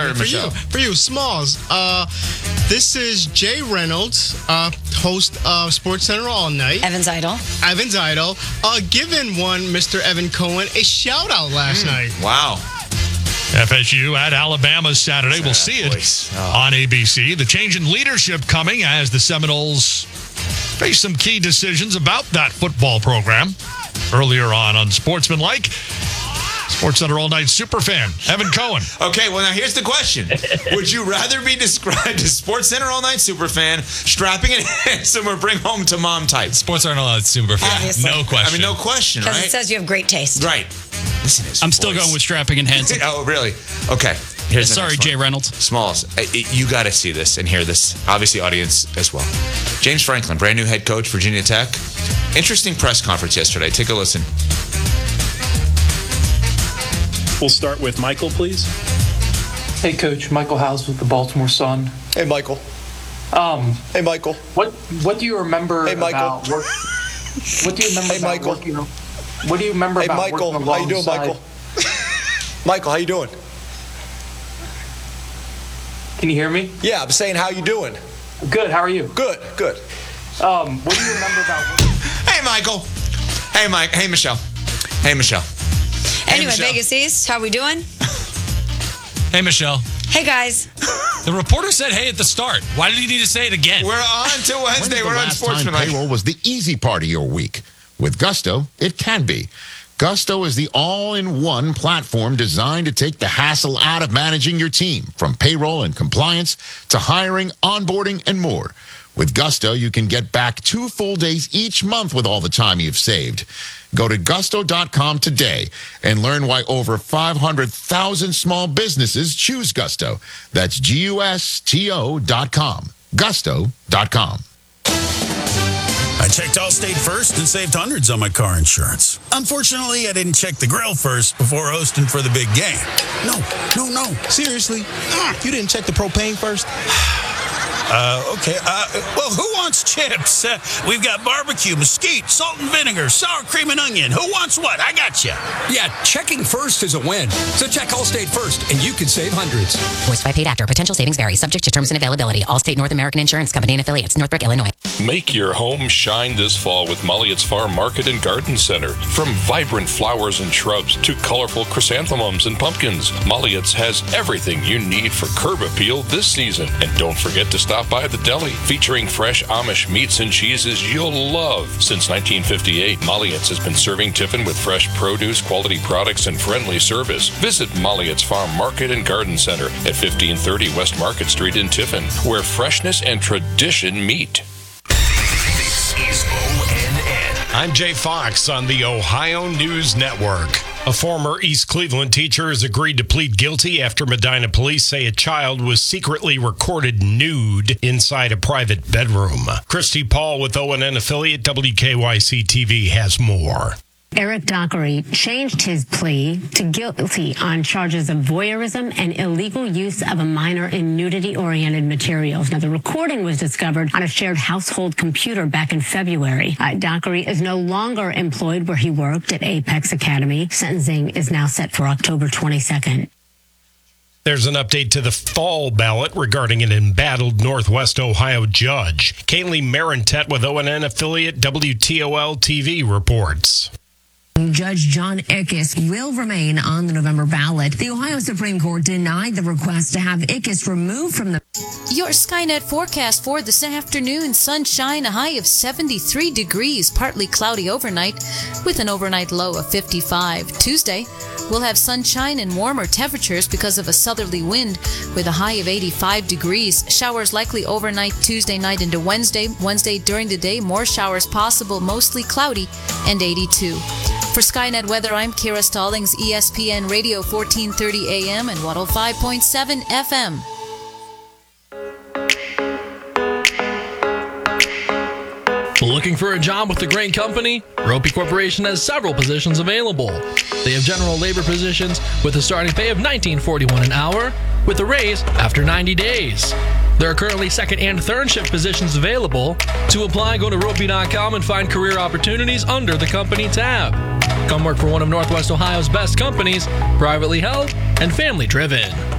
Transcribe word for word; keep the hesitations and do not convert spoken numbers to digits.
or for Michelle? You, for you, Smalls. Uh, this is Jay Reynolds, uh, host of Sports Center All Night. Evan Zeidel. Evan Zeidel. Uh, giving one Mister Evan Cohen a shout out last mm. night. Wow. F S U at Alabama Saturday. We'll see it oh. on A B C. The change in leadership coming as the Seminoles face some key decisions about that football program. Earlier on on Sportsmanlike, Sports Center All Night superfan, Evan Cohen. Okay, well, now here's the question. Would you rather be described as Sports Center All Night superfan, strapping and handsome, or bring home to mom type? Sports Center All Night superfan. Obviously. No question. I mean, no question, right? Because it says you have great taste. Right. Listen to his I'm voice. still going with strapping and handsome. Oh, really? Okay. Here's the Sorry, next one. Jay Reynolds. Smalls, you got to see this and hear this. Obviously, audience as well. James Franklin, brand new head coach, Virginia Tech. Interesting press conference yesterday. Take a listen. We'll start with Michael, please. Hey, Coach. Michael Howes with the Baltimore Sun. Hey, Michael. Um, hey, Michael. What What do you remember hey, Michael. about work? What do you remember hey, about Michael. working? What do you remember hey, about Michael. working How you doing, alongside? Michael? Michael, how you doing? Can you hear me? Yeah, I'm saying, how you doing? Good. How are you? Good. Good. Um, what do you remember about? Hey, Michael. Hey, Mike. Hey, Michelle. Hey, Michelle. Hey, Anyway, Michelle. Vegas East, how we doing? Hey, Michelle. Hey, guys. The reporter said hey at the start. Why did he need to say it again? We're on till Wednesday. We're on Sportsmanlike. Payroll was the easy part of your week. With Gusto, it can be. Gusto is the all-in-one platform designed to take the hassle out of managing your team, from payroll and compliance to hiring, onboarding, and more. With Gusto, you can get back two full days each month with all the time you've saved. Go to gusto dot com today and learn why over five hundred thousand small businesses choose Gusto. That's G U S T O dot com. gusto dot com. I checked Allstate first and saved hundreds on my car insurance. Unfortunately, I didn't check the grill first before hosting for the big game. No, no, no. Seriously? You didn't check the propane first? Uh, okay. Uh, well, who wants chips? Uh, we've got barbecue, mesquite, salt and vinegar, sour cream and onion. Who wants what? I got you. Yeah, checking first is a win. So check Allstate first, and you can save hundreds. Voiced by paid actor. Potential savings vary. Subject to terms and availability. Allstate North American Insurance Company and affiliates. Northbrook, Illinois. Make your home shine this fall with Molliot's Farm Market and Garden Center. From vibrant flowers and shrubs to colorful chrysanthemums and pumpkins, Molliot's has everything you need for curb appeal this season. And don't forget to stop by the deli, featuring fresh Amish meats and cheeses you'll love. Since nineteen fifty-eight, Molliot's has been serving Tiffin with fresh produce, quality products, and friendly service. Visit Molliot's Farm Market and Garden Center at fifteen thirty West Market Street in Tiffin, where freshness and tradition meet. This is O N N. I'm Jay Fox on the Ohio News Network. A former East Cleveland teacher has agreed to plead guilty after Medina police say a child was secretly recorded nude inside a private bedroom. Christy Paul with O N N affiliate W K Y C T V has more. Eric Dockery changed his plea to guilty on charges of voyeurism and illegal use of a minor in nudity-oriented materials. Now, the recording was discovered on a shared household computer back in February. Uh, Dockery is no longer employed where he worked at Apex Academy. Sentencing is now set for October twenty-second. There's an update to the fall ballot regarding an embattled Northwest Ohio judge. Kaylee Marentet with O N N affiliate W T O L T V reports. Judge John Ickes will remain on the November ballot. The Ohio Supreme Court denied the request to have Ickes removed from the... Your Skynet forecast for this afternoon. Sunshine, a high of seventy-three degrees, partly cloudy overnight with an overnight low of fifty-five. Tuesday, we'll have sunshine and warmer temperatures because of a southerly wind with a high of eighty-five degrees. Showers likely overnight Tuesday night into Wednesday. Wednesday during the day, more showers possible, mostly cloudy, and eighty-two. For Skynet Weather, I'm Kira Stallings, E S P N Radio fourteen thirty A M and one oh five point seven F M. Looking for a job with the Grain Company? Ropey Corporation has several positions available. They have general labor positions with a starting pay of nineteen forty-one an hour, with a raise after ninety days. There are currently second and third shift positions available. To apply, go to ropey dot com and find career opportunities under the company tab. Come work for one of Northwest Ohio's best companies, privately held and family driven.